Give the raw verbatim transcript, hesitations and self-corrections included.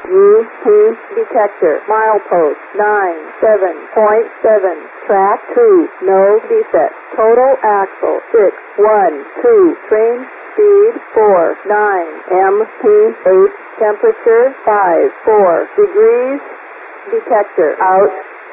U P detector. Milepost nine seven point seven. Track two. No defect. Total axle six one two. Train speed four nine. M P eight. Temperature five four degrees. Detector out.